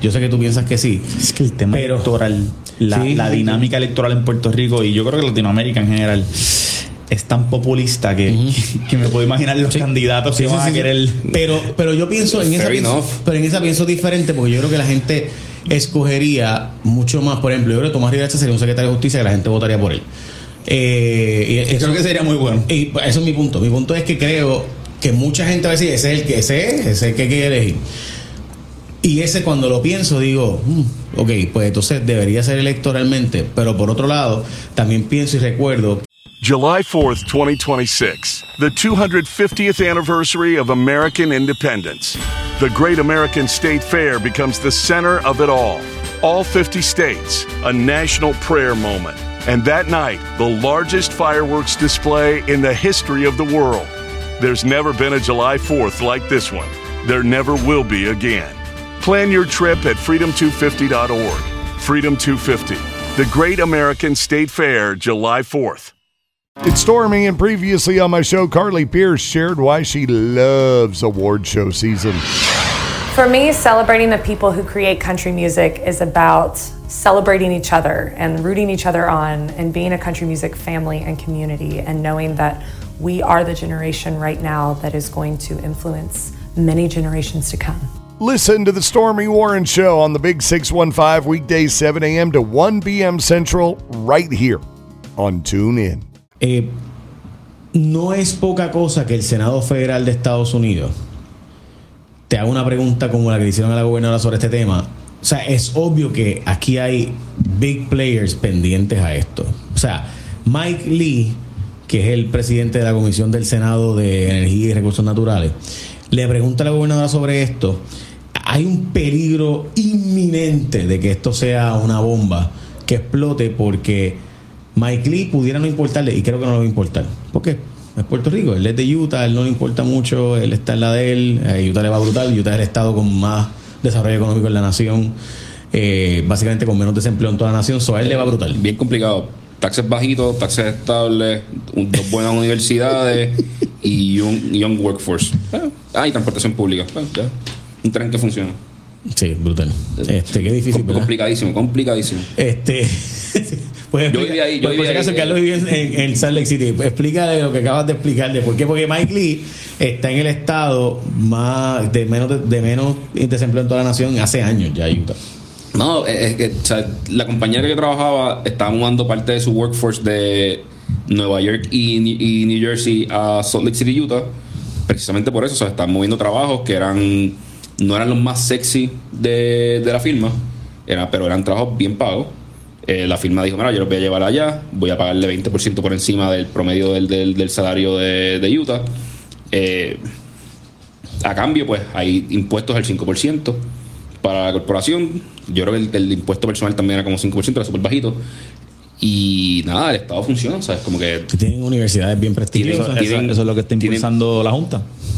Yo sé que tú piensas que sí. Es que el tema electoral, la dinámica electoral en Puerto Rico, y yo creo que Latinoamérica en general, es tan populista que me puedo imaginar los candidatos que van a querer. Pero yo pienso en esa pienso diferente, porque yo creo que la gente escogería mucho más. Por ejemplo, yo creo que Tomás Rivera sería un secretario de justicia que la gente votaría por él. Y creo que sería muy bueno. Y eso es mi punto. Mi punto es que creo que mucha gente va a decir, ese es el que quiere elegir. Y ese, cuando lo pienso, digo, ok, pues entonces debería ser electoralmente. Pero por otro lado, también pienso y recuerdo. July 4th, 2026, the 250th anniversary of American independence. The Great American State Fair becomes the center of it all. All 50 states, a national prayer moment. And that night, the largest fireworks display in the history of the world. There's never been a July 4th like this one. There never will be again. Plan your trip at freedom250.org. Freedom 250, the Great American State Fair, July 4th. It's Stormy, and previously on my show, Carly Pierce shared why she loves award show season. For me, celebrating the people who create country music is about celebrating each other and rooting each other on and being a country music family and community and knowing that we are the generation right now that is going to influence many generations to come. Listen to the Stormy Warren Show on the Big 615 weekdays 7 a.m. to 1 p.m. Central right here on TuneIn. No es poca cosa que el Senado Federal de Estados Unidos te haga una pregunta como la que le hicieron a la gobernadora sobre este tema. O sea, es obvio que aquí hay big players pendientes a esto. O sea, Mike Lee, que es el presidente de la Comisión del Senado de Energía y Recursos Naturales, le pregunta a la gobernadora sobre esto. Hay un peligro inminente de que esto sea una bomba que explote, porque Mike Lee pudiera no importarle, y creo que no le va a importar, porque es Puerto Rico, él es de Utah, él no le importa mucho, él está en la de él, Utah le va brutal, Utah es el estado con más desarrollo económico en la nación, básicamente con menos desempleo en toda la nación, a él le va brutal. Bien complicado, taxes bajitos, taxes estables, dos buenas universidades y un young workforce. Y transportación pública, ya. Un tren que funciona. Sí, brutal. Qué difícil, complicadísimo. Pues yo viví ahí. Por si acaso, Carlos vivió en Salt Lake City. Explícale lo que acabas de explicarle. ¿Por qué? Porque Mike Lee está en el estado más de menos desempleo en toda la nación hace años ya, Utah. No, es que, o sea, la compañía que yo trabajaba estaba mudando parte de su workforce de Nueva York y New Jersey a Salt Lake City, Utah, precisamente por eso. O sea, estaban moviendo trabajos que no eran los más sexy de la firma, pero eran trabajos bien pagos. La firma dijo, mira, yo los voy a llevar allá, voy a pagarle 20% por encima del promedio del salario de Utah. A cambio, pues, hay impuestos al 5% para la corporación. Yo creo que el impuesto personal también era como 5%, era súper bajito. Y nada, el Estado funciona, ¿sabes? Como que tienen universidades bien prestigiosas. Eso es lo que está impulsando la Junta.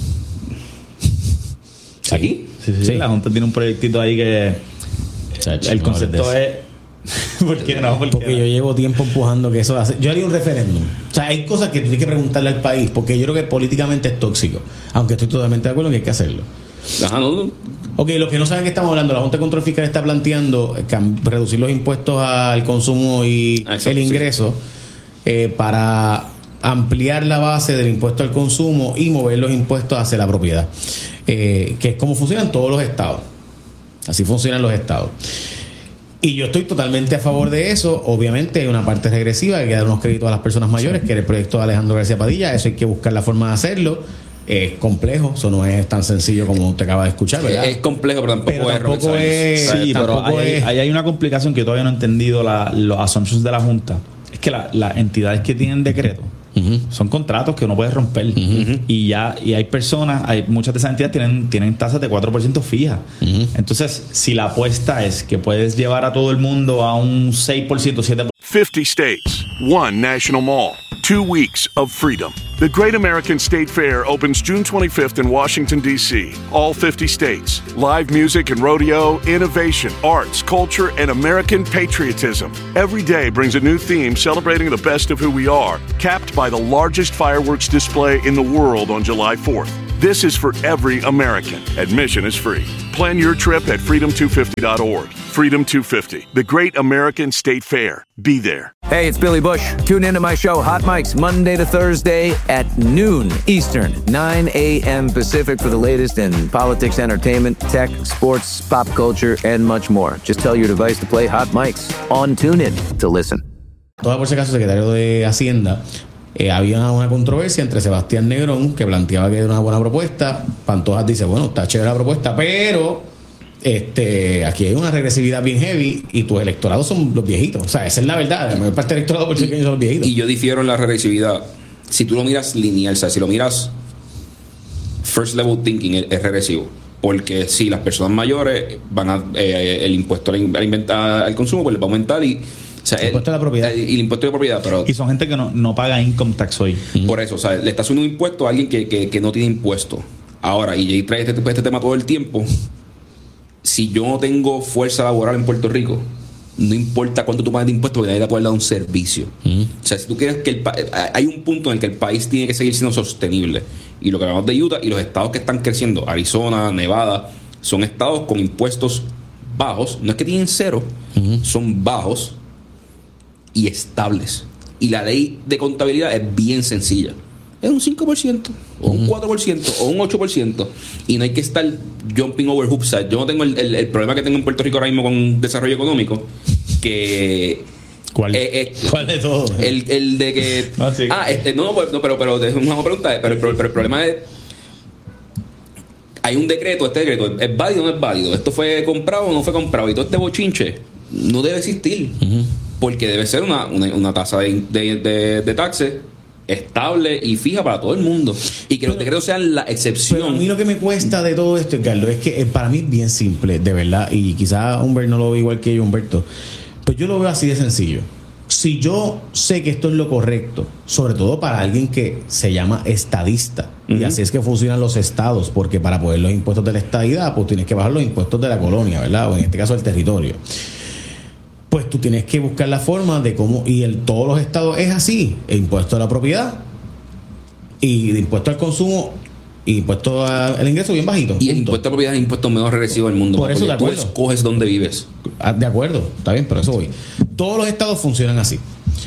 ¿Aquí? Sí, la Junta tiene un proyectito ahí que el concepto es... ¿Por qué no? Porque yo llevo tiempo empujando que eso hace. Yo haría un referéndum. O sea, hay cosas que tienes que preguntarle al país, porque yo creo que políticamente es tóxico, aunque estoy totalmente de acuerdo en que hay que hacerlo. Ajá, no. Ok, los que no saben qué estamos hablando, la Junta de Control Fiscal está planteando reducir los impuestos al consumo y el ingreso, para ampliar la base del impuesto al consumo y mover los impuestos hacia la propiedad, que es como funcionan todos los estados. Así funcionan los estados. Y yo estoy totalmente a favor de eso. Obviamente hay una parte regresiva, hay que dar unos créditos a las personas mayores, que era el proyecto de Alejandro García Padilla. Eso hay que buscar la forma de hacerlo. Es complejo, eso no es tan sencillo como te acaba de escuchar, ¿verdad? Es complejo, pero tampoco es. Sí, pero ahí hay una complicación que todavía no he entendido, los assumptions de la Junta. Es que las entidades que tienen decreto son contratos que uno puede romper. Y hay personas, muchas de esas entidades tienen tasas de 4% fijas. Entonces, si la apuesta es que puedes llevar a todo el mundo a un 6%, 7%. 50 states, one national mall, 2 weeks of freedom. The Great American State Fair opens June 25th in Washington, D.C. All 50 states. Live music and rodeo, innovation, arts, culture, and American patriotism. Every day brings a new theme celebrating the best of who we are, capped by the largest fireworks display in the world on July 4th. This is for every American. Admission is free. Plan your trip at freedom250.org. Freedom 250, the great American state fair. Be there. Hey, it's Billy Bush. Tune into my show, Hot Mics, Monday to Thursday at noon Eastern, 9 a.m. Pacific for the latest in politics, entertainment, tech, sports, pop culture, and much more. Just tell your device to play Hot Mics on TuneIn to listen. Todo por si acaso, secretario de Hacienda, había una controversia entre Sebastián Negrón, que planteaba que era una buena propuesta. Pantojas dice, bueno, está chévere la propuesta, pero aquí hay una regresividad bien heavy y tus electorados son los viejitos. O sea, esa es la verdad. La mayor parte del electorado puertorriqueño son los viejitos. Y yo difiero en la regresividad. Si tú lo miras lineal, o sea, si lo miras first level thinking, es regresivo. Porque si las personas mayores van a el impuesto al consumo, pues les va a aumentar y... O sea, el impuesto de la propiedad. Y el impuesto de propiedad, pero... Y son gente que no paga income tax hoy. Por eso, o sea, le está haciendo un impuesto a alguien que no tiene impuesto. Ahora, y Jay trae este tema todo el tiempo. Si yo no tengo fuerza laboral en Puerto Rico, no importa cuánto tú pagues de impuestos, porque nadie te puede dar un servicio. O sea, si tú quieres que hay un punto en el que el país tiene que seguir siendo sostenible. Y lo que hablamos de Utah y los estados que están creciendo, Arizona, Nevada, son estados con impuestos bajos. No es que tienen cero, son bajos y estables. Y la ley de contabilidad es bien sencilla. Es un 5%, o un 4%, o un 8%. Y no hay que estar jumping over hoops. Yo no tengo el problema que tengo en Puerto Rico ahora mismo con desarrollo económico, que... ¿Cuál de todos? El de que... pero es una pregunta. Pero el problema es... Hay un decreto, este decreto, ¿es válido o no es válido? ¿Esto fue comprado o no fue comprado? Y todo este bochinche no debe existir. Porque debe ser una tasa de taxes estable y fija para todo el mundo. Y que los decretos sean la excepción. Pero a mí lo que me cuesta de todo esto, Carlos, es que para mí es bien simple, de verdad. Y quizás Humberto no lo ve igual que yo, Humberto. Pues yo lo veo así de sencillo. Si yo sé que esto es lo correcto, sobre todo para alguien que se llama estadista, y así es que funcionan los estados, porque para poder los impuestos de la estadidad, pues tienes que bajar los impuestos de la colonia, ¿verdad? O en este caso del territorio. Pues tú tienes que buscar la forma de cómo, y en todos los estados es así: el impuesto a la propiedad y el impuesto al consumo y impuesto al ingreso bien bajito. Y el impuesto a la propiedad es el impuesto menos regresivo del mundo. Por eso, de acuerdo. Tú escoges dónde vives. De acuerdo, está bien, pero eso voy. Todos los estados funcionan así.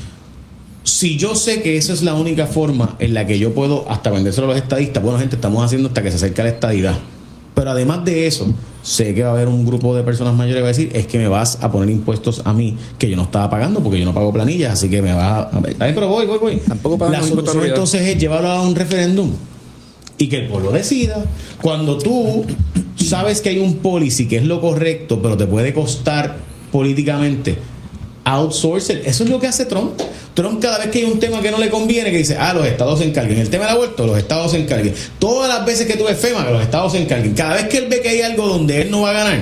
Si yo sé que esa es la única forma en la que yo puedo hasta vendérselo a los estadistas, bueno, gente, estamos haciendo hasta que se acerque a la estadidad. Pero además de eso, sé que va a haber un grupo de personas mayores que va a decir: es que me vas a poner impuestos a mí que yo no estaba pagando porque yo no pago planillas, así que me vas a... Ay, pero voy. Tampoco pagan. La solución entonces es llevarlo a un referéndum y que el pueblo decida. Cuando tú sabes que hay un policy que es lo correcto, pero te puede costar políticamente, outsource it. Eso es lo que hace Trump. Trump, cada vez que hay un tema que no le conviene, que dice: los estados se encarguen. El tema del aborto, los estados se encarguen. Todas las veces que tuve FEMA, que los estados se encarguen. Cada vez que él ve que hay algo donde él no va a ganar,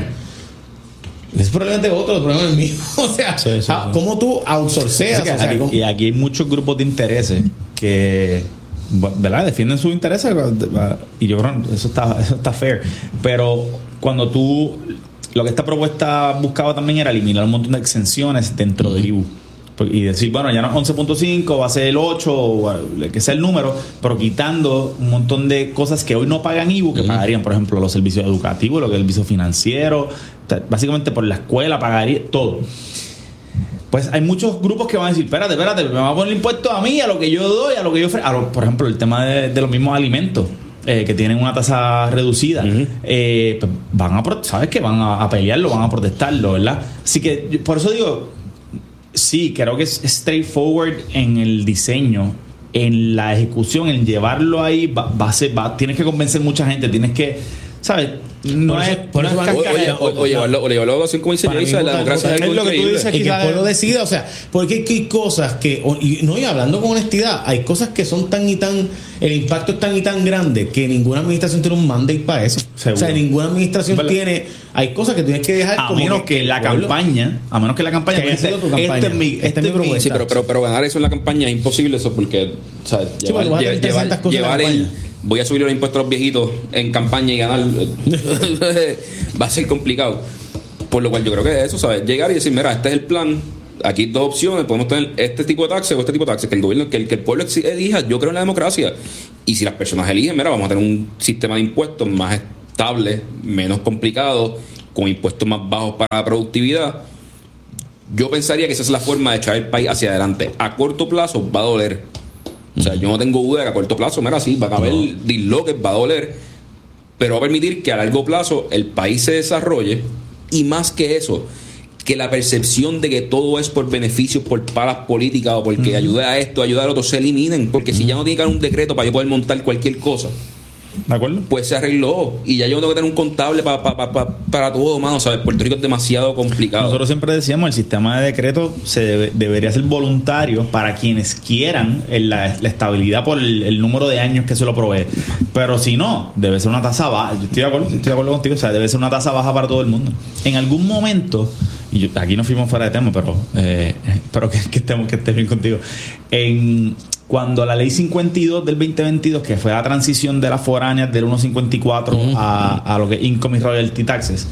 es problema de otro, el problema es mío. O sea, ¿cómo tú outsourceas? Y aquí hay muchos grupos de intereses que, ¿verdad?, defienden sus intereses, y yo creo que eso está fair. Pero cuando tú... Lo que esta propuesta buscaba también era eliminar un montón de exenciones dentro del IBU. Y decir, bueno, ya no es 11.5, va a ser el 8, o que sea el número, pero quitando un montón de cosas que hoy no pagan IBU, que pagarían, por ejemplo, los servicios educativos, lo que es el servicio financiero, básicamente por la escuela pagaría todo. Pues hay muchos grupos que van a decir: espérate, me va a poner el impuesto a mí, a lo que yo doy, a lo que yo ofrezco. Por ejemplo, el tema de los mismos alimentos, que tienen una tasa reducida, pues sabes que van a pelearlo, van a protestarlo, ¿verdad? Así que por eso digo, sí, creo que es straightforward en el diseño, en la ejecución, en llevarlo ahí, tienes que convencer mucha gente, tienes que, ¿sabes? No es por eso o llevarlo a la votación, como dice Jason, la democracia es algo increíble. Y que el pueblo decida, o sea, porque hay cosas que, y hablando con honestidad, hay cosas que son tan y tan, el impacto es tan y tan grande que ninguna administración tiene un mandate para eso. Seguro. O sea, ninguna administración tiene, hay cosas que tienes que dejar a menos que la campaña que esta es mi propuesta. Sí, pero ganar eso en la caña es imposible, eso, porque, o sea, llevar el... Voy a subir los impuestos a los viejitos en campaña y ganar va a ser complicado. Por lo cual yo creo que es eso, ¿sabes? Llegar y decir: mira, este es el plan, aquí hay dos opciones, podemos tener este tipo de taxes o este tipo de taxes, que el gobierno, que el pueblo elija. Yo creo en la democracia Y si las personas eligen, mira, vamos a tener un sistema de impuestos más estable, menos complicado, con impuestos más bajos para la productividad, yo pensaría que esa es la forma de echar el país hacia adelante. A corto plazo va a doler. O sea, yo no tengo duda que a corto plazo, mira, sí, va a haber disloques, va a doler, pero va a permitir que a largo plazo el país se desarrolle, y más que eso, que la percepción de que todo es por beneficios, por palas políticas o porque ayuda a esto, ayuda al otro, se eliminen. Porque si ya no tiene que haber un decreto para yo poder montar cualquier cosa, ¿de acuerdo? pues se arregló. Y ya yo no tengo que tener un contable para todo, mano. ¿Sabes? Puerto Rico es demasiado complicado. Nosotros siempre decíamos, el sistema de decreto debería ser voluntario para quienes quieran la estabilidad por el número de años que se lo provee. Pero si no, debe ser una tasa baja. Yo estoy de acuerdo contigo. O sea, debe ser una tasa baja para todo el mundo. En algún momento, y aquí nos fuimos fuera de tema, pero que esté bien contigo. Cuando la ley 52 del 2022, que fue la transición de las foráneas del 1.54 a lo que es Income y Royalty Taxes,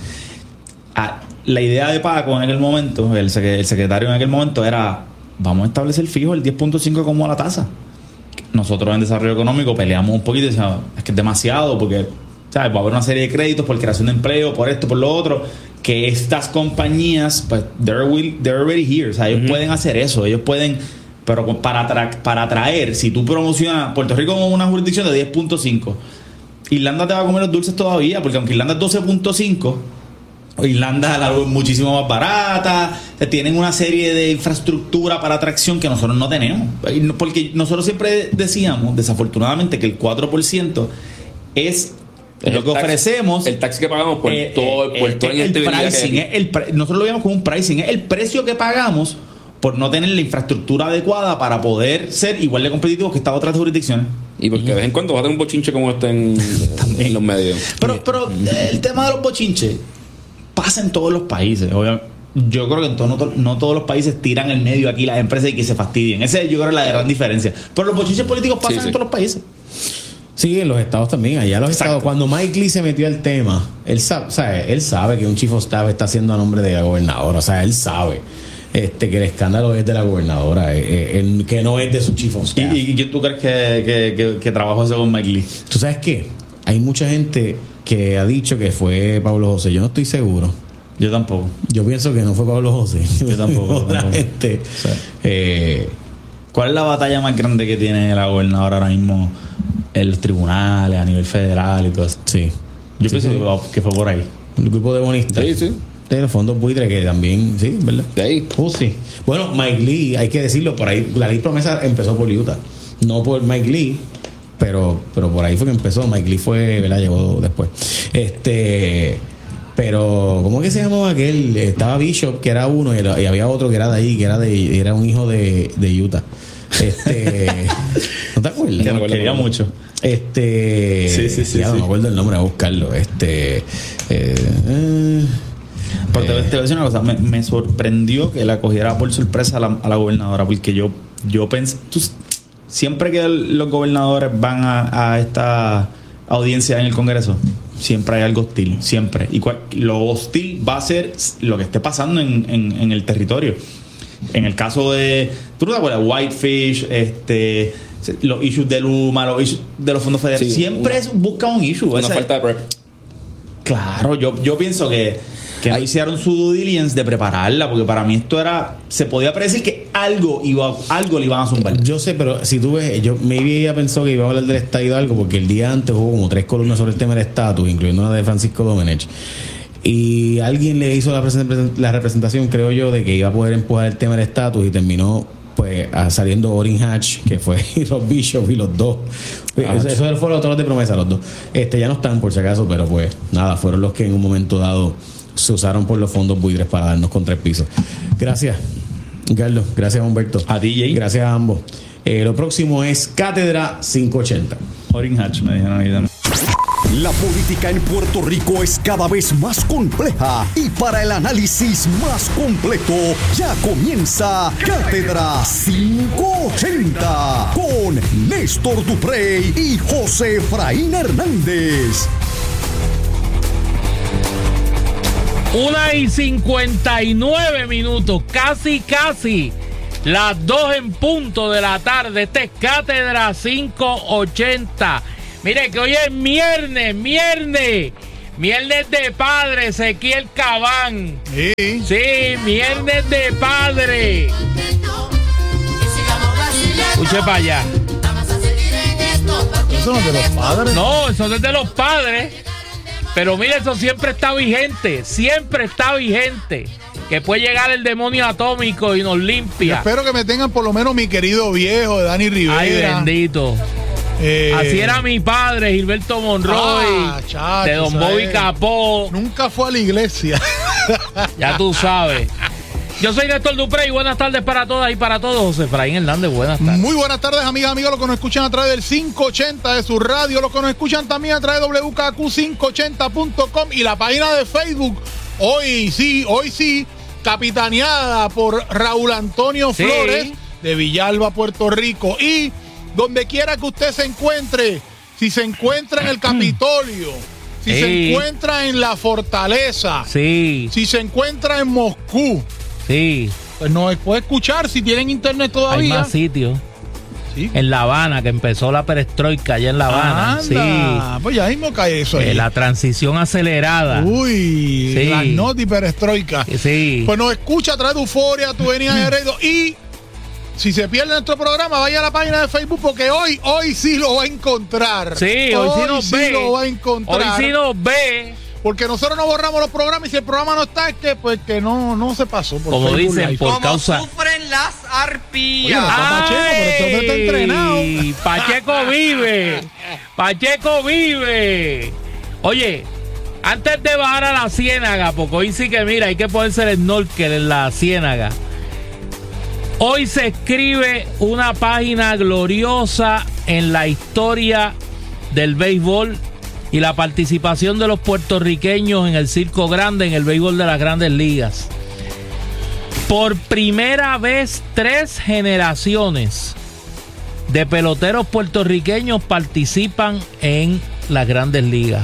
la idea de Paco en aquel momento, el secretario en aquel momento, era: vamos a establecer fijo el 10.5 como la tasa. Nosotros en desarrollo económico peleamos un poquito y decíamos, es que es demasiado, porque ¿sabes? Va a haber una serie de créditos por creación de empleo, por esto, por lo otro, que estas compañías, pues, they're already here. O sea, ellos pueden hacer eso, ellos pueden. Pero para atraer, si tú promocionas Puerto Rico como una jurisdicción de 10.5, Irlanda te va a comer los dulces todavía, porque aunque Irlanda es 12.5, Irlanda la luz es muchísimo más barata, tienen una serie de infraestructura para atracción que nosotros no tenemos. Porque nosotros siempre decíamos, desafortunadamente, que el 4% es lo que ofrecemos. El tax que pagamos por todo el pricing. Nosotros lo veíamos como un pricing, es el precio que pagamos por no tener la infraestructura adecuada para poder ser igual de competitivos que estas otras jurisdicciones. Y porque de vez en cuando va a tener un bochinche como este en los medios. Pero el tema de los bochinches pasa en todos los países. Obviamente, yo creo que no todos los países tiran el medio aquí las empresas y que se fastidien. Esa yo creo que es la gran diferencia. Pero los bochinches políticos pasan en todos los países. Sí, en los estados también. Allá los estados. Cuando Mike Lee se metió al tema, él sabe que un chief of staff está haciendo a nombre de la gobernadora. O sea, él sabe que el escándalo es de la gobernadora, que no es de su chief of staff. ¿Y quién tú crees que trabajó eso con Mike Lee? ¿Tú sabes qué? Hay mucha gente que ha dicho que fue Pablo José. Yo no estoy seguro. Yo tampoco. Yo pienso que no fue Pablo José. Yo tampoco. Otra gente. Sí. ¿Cuál es la batalla más grande que tiene la gobernadora ahora mismo en los tribunales, a nivel federal y todo eso? Sí. Yo pienso que fue por ahí. El grupo de bonistas. Sí. De los fondos buitres que también, sí, ¿verdad? De ahí. Sí. Bueno, Mike Lee, hay que decirlo, por ahí, la ley promesa empezó por Utah. No por Mike Lee, pero por ahí fue que empezó. Mike Lee fue, ¿verdad? Llegó después. Pero, ¿cómo que se llamaba aquel? Estaba Bishop, que era uno, y había otro que era de ahí, que era un hijo de Utah. ¿No te acuerdas? Quería mucho. Sí. No me acuerdo el nombre, a buscarlo. Pero te voy a decir una cosa, me sorprendió que la cogiera por sorpresa a la gobernadora, porque yo pensé, siempre que los gobernadores van a esta audiencia en el Congreso, siempre hay algo hostil, siempre. Y lo hostil va a ser lo que esté pasando en el territorio. En el caso de, ¿tú no te acuerdas? Whitefish, los issues de Luma, los issues de los fondos federales, siempre busca un issue. Una falta de prep. Claro, yo pienso que no hicieron su due diligence de prepararla, porque para mí esto se podía predecir que algo le iban a zumbar. Yo sé, pero si tú ves, yo maybe pensó que iba a hablar del estatus de algo, porque el día antes hubo como 3 columnas sobre el tema del estatus, incluyendo una de Francisco Domenech, y alguien le hizo la representación, creo yo, de que iba a poder empujar el tema del estatus, y terminó pues saliendo Orrin Hatch, que fue los Bishop y los dos. Eso fueron los otros de promesa, los dos. Ya no están por si acaso, pero pues nada, fueron los que en un momento dado se usaron por los fondos buitres para darnos contra el piso. Gracias, Carlos. Gracias, Humberto. A ti, Jay. Gracias a ambos. Lo próximo es Cátedra 580. Orrin Hatch, me dijeron ahí también. La política en Puerto Rico es cada vez más compleja y para el análisis más completo ya comienza Cátedra 580 con Néstor Duprey y José Efraín Hernández. 1:59, casi. las 2 en punto de la tarde. Este es Cátedra 580. Mire que hoy es viernes de padre, Ezequiel Cabán. Sí, viernes de padre. Escuche para allá. ¿Eso no es de los padres? No, eso no es de los padres. Pero mire, eso siempre está vigente. Que puede llegar el demonio atómico y nos limpia. Espero que me tengan por lo menos mi querido viejo de Dani Rivera. Ay, bendito. Así era mi padre, Gilberto Monroy, chacho, de Don Bobby Capó. Nunca fue a la iglesia. Ya tú sabes. Yo soy Néstor Duprey y buenas tardes para todas y para todos. José Efraín Hernández, buenas tardes. Muy buenas tardes, amigas, amigos, los que nos escuchan a través del 580 de su radio, los que nos escuchan también a través de WKQ580.com y la página de Facebook. Hoy sí, capitaneada por Raúl Antonio Flores, de Villalba, Puerto Rico. Y donde quiera que usted se encuentre, si se encuentra en el Capitolio, si se encuentra en la Fortaleza, si se encuentra en Moscú, pues nos puede escuchar si tienen internet todavía. Hay más sitios. En La Habana, que empezó la perestroika allá en La Habana. Pues ya mismo cae eso ahí. La transición acelerada. Las noti perestroika. Pues nos escucha a través de Euforia, tu Radio. Y si se pierde nuestro programa, vaya a la página de Facebook, porque hoy sí lo va a encontrar. Hoy sí lo va a encontrar. Hoy sí nos ve. Porque nosotros no borramos los programas y si el programa no está, es que pues que no se pasó. Por como Facebook dicen, Live. por causa. Sufren las arpías. Oye, no está Pacheco, pero este hombre está entrenado. Pacheco vive. Oye, antes de bajar a la Ciénaga, porque hoy sí que mira, hay que ponerse el snorkel en la Ciénaga. Hoy se escribe una página gloriosa en la historia del béisbol y la participación de los puertorriqueños en el Circo Grande, en el béisbol de las Grandes Ligas. Por primera vez, 3 generaciones de peloteros puertorriqueños participan en las Grandes Ligas.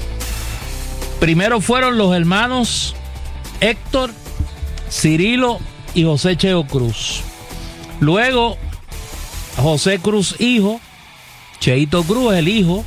Primero fueron los hermanos Héctor, Cirilo y José Cheo Cruz. Luego, José Cruz hijo, Cheito Cruz el hijo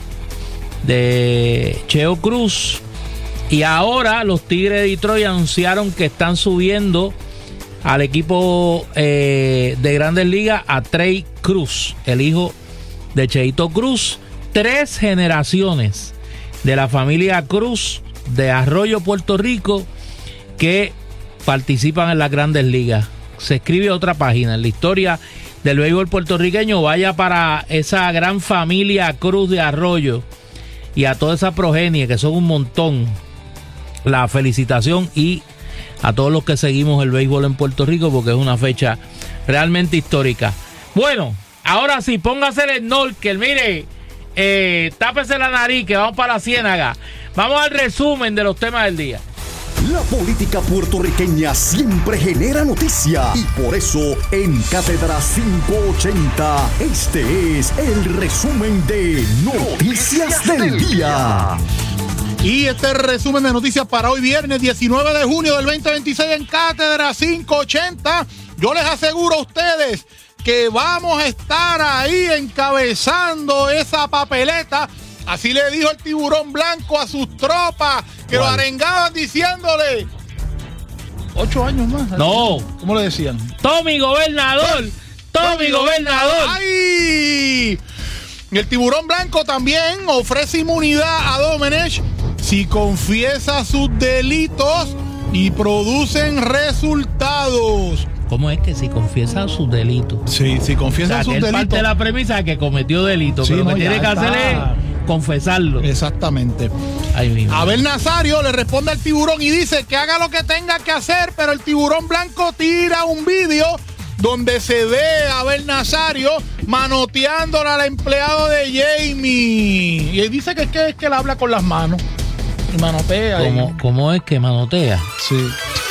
de Cheo Cruz. Y ahora los Tigres de Detroit anunciaron que están subiendo al equipo de Grandes Ligas a Trey Cruz, el hijo de Cheito Cruz. 3 generaciones de la familia Cruz de Arroyo, Puerto Rico, que participan en las Grandes Ligas. Se escribe otra página en la historia del béisbol puertorriqueño. Vaya para esa gran familia Cruz de Arroyo y a toda esa progenie, que son un montón, la felicitación, y a todos los que seguimos el béisbol en Puerto Rico, porque es una fecha realmente histórica. Bueno, ahora sí, póngase el snorkel, mire, tápese la nariz, que vamos para la Ciénaga. Vamos al resumen de los temas del día. La política puertorriqueña siempre genera noticia y por eso en Cátedra 580 este es el resumen de Noticias del Día. Y este resumen de noticias para hoy viernes 19 de junio del 2026 en Cátedra 580. Yo les aseguro a ustedes que vamos a estar ahí encabezando esa papeleta. Así le dijo el Tiburón Blanco a sus tropas, que lo arengaban diciéndole 8 años más. No. ¿Cómo le decían? ¡Tommy Gobernador! ¡Tommy Gobernador! ¡Ay! Y el Tiburón Blanco también ofrece inmunidad a Domenech si confiesa sus delitos y producen resultados. ¿Cómo es que si confiesa sus delitos? Sí, si confiesa sus delitos. Parte de la premisa que cometió delito, sí, pero lo que tiene que hacer es confesarlo. Exactamente. Abel Nazario le responde al Tiburón y dice que haga lo que tenga que hacer, pero el Tiburón Blanco tira un vídeo donde se ve a Abel Nazario manoteándole al empleado de Jamie. Y él dice que es que él habla con las manos y manotea. ¿Cómo es que manotea? Sí.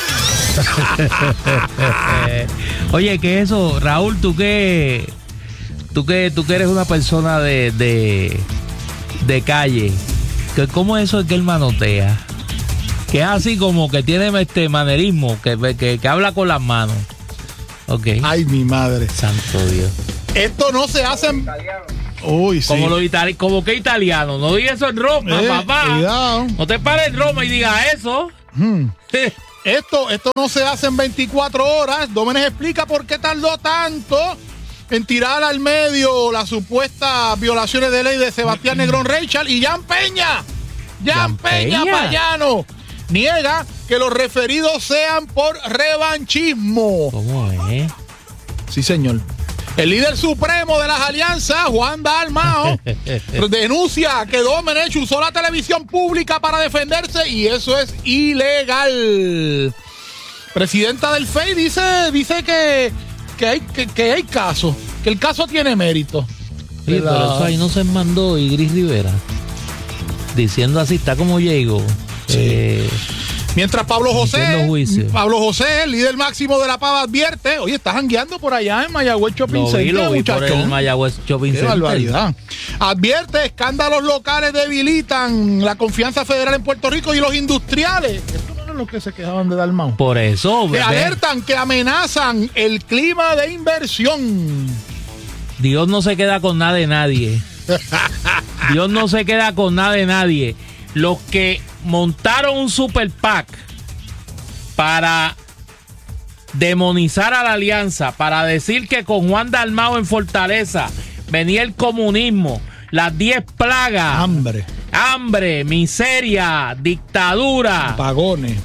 Oye, ¿qué es eso? Raúl, tú que eres una persona de calle, ¿cómo es eso de que él manotea? Que es así como que tiene este manerismo, que habla con las manos. Ok. Ay, mi madre. Santo Dios. Esto no se hace en... Uy, sí. Como que italiano. No diga eso en Roma, papá. Cuidado. No te pares en Roma y diga eso. Esto no se hace en 24 horas. Dómenes explica por qué tardó tanto en tirar al medio las supuestas violaciones de ley de Sebastián Negrón Reichard y Jan Peña. Jan Peña Payano niega que los referidos sean por revanchismo. ¿Cómo es? Sí, señor. El líder supremo de las alianzas, Juan Dalmao, denuncia que Domenech usó la televisión pública para defenderse y eso es ilegal. Presidenta del FEI dice que hay caso, que el caso tiene mérito. Sí, pero eso ahí no se mandó Igris Rivera. Diciendo así, está como Diego. Sí. Mientras Pablo José, el líder máximo de la Pava, advierte, oye, está jangueando por allá en Mayagüez Shopping Center, lo vi por el Mayagüez Shopping Center. Qué barbaridad. Advierte, escándalos locales debilitan la confianza federal en Puerto Rico y los industriales. Esto no eran los que se quejaban de Dalmau. Por eso. Que alertan, que amenazan el clima de inversión. Dios no se queda con nada de nadie. Dios no se queda con nada de nadie. Los que montaron un super PAC para demonizar a la alianza, para decir que con Juan Dalmau en Fortaleza venía el comunismo, las 10 plagas, hambre, miseria, dictadura, apagones,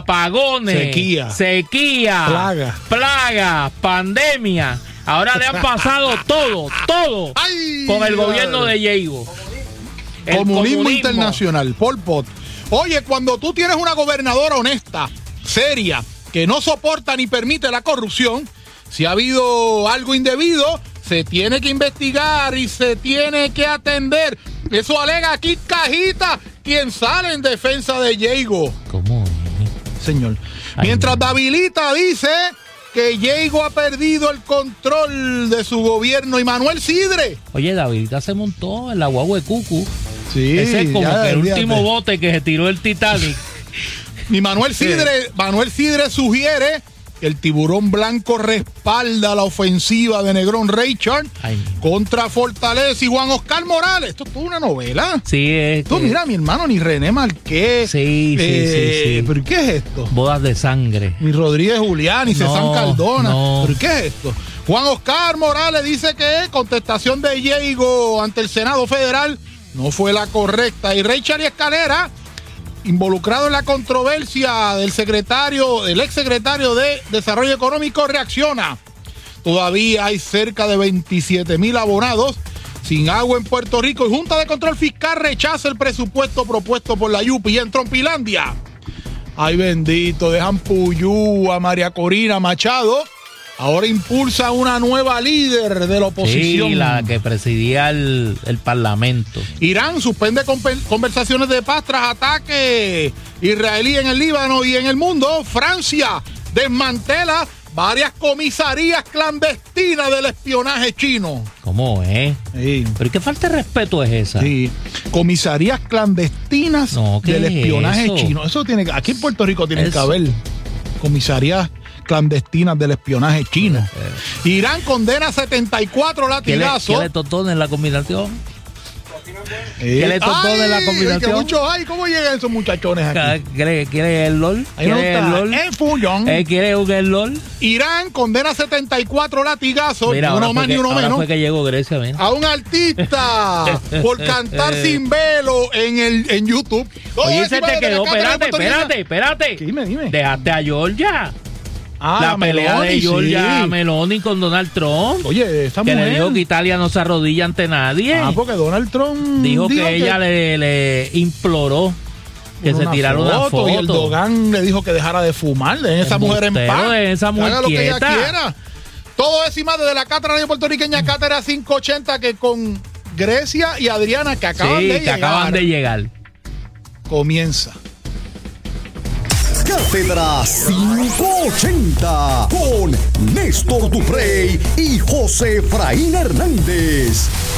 sequía, plaga, pandemia. Ahora le han pasado todo con el gobierno de Diego. Comunismo internacional, Pol Pot. Oye, cuando tú tienes una gobernadora honesta, seria, que no soporta ni permite la corrupción, si ha habido algo indebido, se tiene que investigar y se tiene que atender. Eso alega aquí Cajita, quien sale en defensa de Diego. ¿Cómo? Señor. Mientras Davilita dice que Diego ha perdido el control de su gobierno y Manuel Sidre. Oye, Davilita se montó en la guagua de Cucu. Sí, ese es como que el último bote que se tiró el Titanic. Y Manuel Sidre sugiere que el Tiburón Blanco respalda la ofensiva de Negrón Reichard contra Fortaleza y Juan Oscar Morales. Esto es toda una novela. Sí, es. Tú mira, mi hermano, ni René Marqués. Sí. ¿Pero qué es esto? Bodas de sangre. Ni Rodríguez Julián, ni César Cardona. ¿Pero qué es esto? Juan Oscar Morales dice que contestación de Diego ante el Senado Federal no fue la correcta. Y Reichard y Escalera, involucrado en la controversia del ex secretario de Desarrollo Económico, reacciona. Todavía hay cerca de 27,000 abonados sin agua en Puerto Rico y Junta de Control Fiscal rechaza el presupuesto propuesto por la Yupi. Y en Trompilandia, ay bendito, dejan Puyú a María Corina Machado. Ahora impulsa una nueva líder de la oposición. Sí, la que presidía el Parlamento. Irán suspende conversaciones de paz tras ataque israelí en el Líbano y en el mundo. Francia desmantela varias comisarías clandestinas del espionaje chino. ¿Cómo es? Sí. ¿Pero qué falta de respeto es esa? Sí. Comisarías clandestinas del espionaje chino. Eso tiene que, aquí en Puerto Rico tiene que haber comisarías clandestinas del espionaje chino. Irán condena 74 latigazos. ¿Qué le totó en la combinación? ¿Qué le totó en la combinación? ¿Cómo llegan esos muchachones aquí? ¿Quiere el LOL? ¿Quiere el LOL? El fullón. ¿Quiere el LOL? Irán condena 74 latigazos, mira, uno más ni uno menos. Fue que llegó Grecia, mira. A un artista por cantar sin velo en YouTube. Oye, se te quedó, espérate. Dime. Dejaste a Georgia. La pelea Meloni, de Georgia Meloni con Donald Trump. Oye, esa que mujer le dijo que Italia no se arrodilla ante nadie. Porque Donald Trump dijo que ella le imploró que se tirara una foto. Y el Dogan le dijo que dejara de fumar. Dejen esa mujer en paz. Haga lo que ella quiera. Todo eso y más desde la Cátedra Radio Puertorriqueña, Cátedra 580, que con Grecia y Adriana, que acaban de llegar. Comienza. Cátedra 580 con Néstor Duprey y José Efraín Hernández.